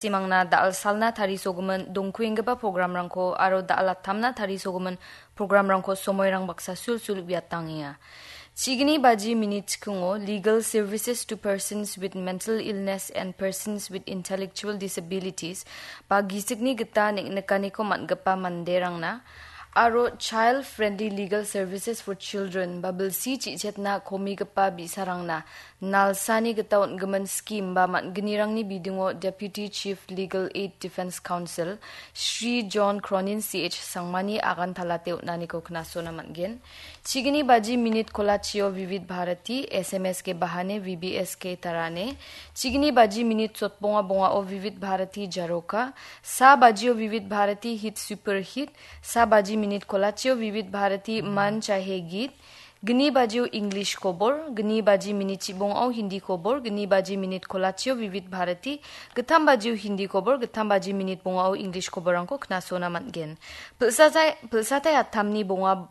simangna dal salna thari sogumen dongkuinggeba program rangko aro dal attamna thari sogumen program rangko somoirang baksa sul biatangia. Chigini baji minit kungo legal services to persons with mental illness and persons with intellectual disabilities bagi signi geta nekani ko matgapa manderangna aro child friendly legal services for children babel si cicetna komi gapa bisarangna nalsani geta gaman scheme ba matgnirangni bidungo Deputy Chief Legal Aid Defense Council Shri John Cronin CH Sangmani agan thalate nani ko knasona matgen chigini baji minute kolachio vivid bharati SMS ke bahane VBS ke tarane chigini baji minute sotponga bonga o vivid bharati jaroka sa baji o vivid bharati hit super hit sa baji minute kolachio vivid bharati man chahe git gni baji English kobor gni baji minute chibong au Hindi kobor gni baji minute kolachio vivid bharati gatham baji Hindi kobor gatham baji minute bonga au English koborangko knasona matgen pulsatai athamni bonga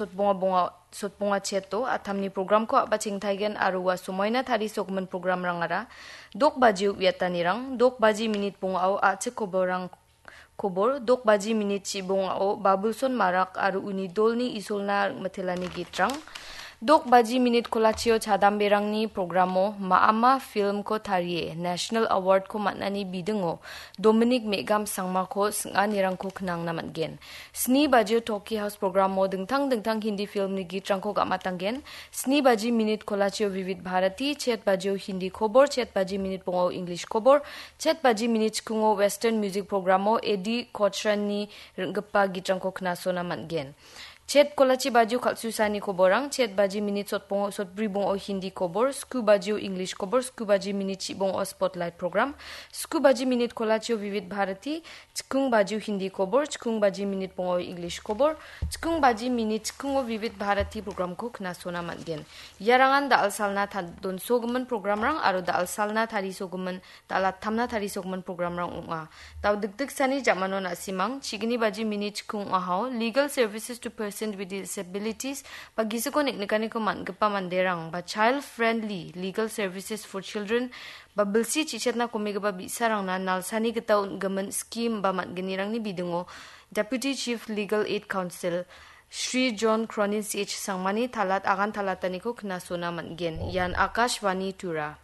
sotbonga cheto athamni program ko abaching thaigen aruwa sumoina thari sokman program rangara dok baji wiatanirang dok baji minute bonga au ache koborang kobor dok baji minute chibong au babulson marak aru uni dolni isolna mathelani gitrang dok baji minute kolachio chadam berangni programo maama film ko tharie national award ko matnani bidengo Dominic Megam sangma ko singanirang ko knang namatgen sni baji Talkie House programo dingtang Hindi film ni gitrang ko gamatanggen sni baji minute kolachio vivid bharati chet baji Hindi kobor chet baji minute pongo English kobor chet baji minute kungo western music programo Eddie Cochran ni gappa gitrang ko knasona matgen Chet kolachi baju kalsusani koborang, chet baji minute sot bribong o Hindi kobor, sku baju English kobor, sku baji minute chibong o spotlight program, sku baji minute kolachi o vivid bharati, chkung baju Hindi kobor, chkung baji minute pong o English kobor, chkung baji minute chkung o vivid bharati program ko knasona matgen. Yarangan da alsalna don sogumen program rang aro da alsalna thari sogumen da alathamna thari sogumen program rang unga. Tau dikdik sani jamano na simang, chigini baji minute chkung ahao, legal services to with disabilities pagisa ko neknikani ko matgapa manderang ba child friendly legal services for children babelsi chichetna komigaba bisarang na nalsani gitaun gaman scheme ba matganirang ni bidungo Deputy Chief Legal Aid Council Shri John Cronin CH Sangmani talat agan talatani ko knasona matgen yan Akashvani Tura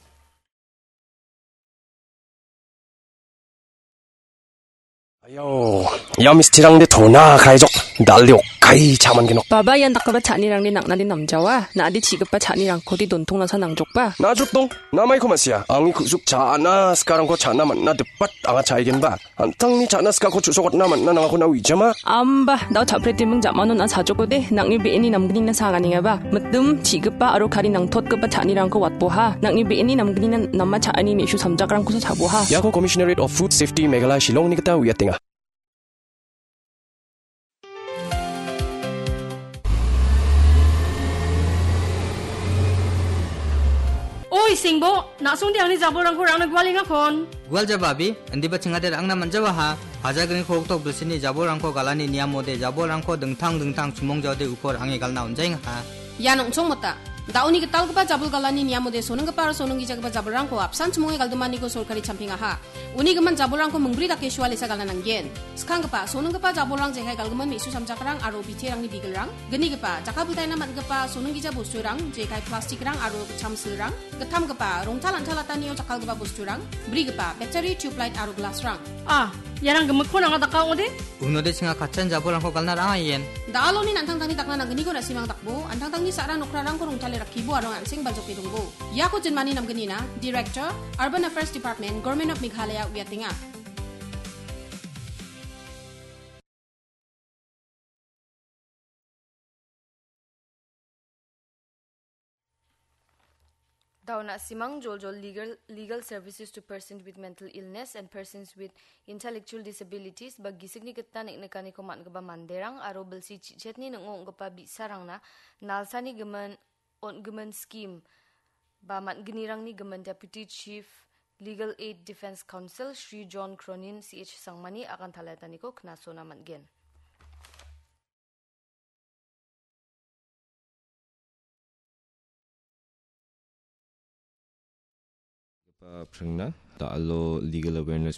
Ayo, ya mistirang de thona khaijok daldio kai chaman gino. Baba yan nakaba chanirang ni nakna din namjawa na adi chigapa chanirang ko di dontong na sa nangjokpa. Na jutong, na may kumasya. Ang ikusuk chana sekarang ko chana man na depat anga chaigen ba. Antang ni chana sekarang ko chusokot naman na nangako na wijama. Amba, daw chapre timung jamano na sajoko de nangni beini namgning na sangani nga ba. Matum chigapa aro kari nang thotgapa chanirang ko watboha. Nangni beini namgning na namma chaani meshu samjakrang ko sa chaboha. Yako Commissionerate of Food Safety Meghalaya Shillong ni kita wiyatinga. Oi singbo, nasong diang ni jaborang ko rang nagwaling akon. Gwal jababi, andi ba chingader ang naman jawa ha. Hajagni ko tok bersini jaborang ko galani niamode jaborang ko dengtang sumong jaude upor angi galna unjaing ha. Yanong chong mata. Dauni ketal kepa jabul galani niamode sonong kepa sonong gija kepa jaborang ko apsan sumonge galdumani ko sorkari champinga ha. Uni geman jaborang ko mengbri dak kesuali sa galna nanggen. Skang kepa sonong kepa jaborang jehai galgeman misu samjakrang aro bitirang ni bigelrang. Geni kepa jakabutai namat kepa sonong gija busturang jekai plastik rang aro chamsilrang. Getam kepa rongtalan talatani o jakal kepa busturang. Bri kepa battery tube light aro glass rang. Ah, yarang gemuk ko nang atakang ode? Unode singa kacan jaborang ko galna rangayen. Daalo ni nantang tani takna nang geni ko nasimang takbo. Antang tang ni sarang nokrarang ko rongtali rakibo arong ansing baljok pidungbo. Yako jenmani nam genina, Director, Urban Affairs Department, Government of Meghalaya Wiatinga. Dauna simang joljol legal services to persons with mental illness and persons with intellectual disabilities bagi signi ketan nekani ko matgaba manderang aro belsi chetni nangong gapa bisarang na nalsani gemen scheme ba matgnirang ni gemen Deputy Chief Legal Aid Defense Council Shri John Cronin CH Sangmani akan talatani ko knasona matgen. Prangna, Ta'alo Legal Awareness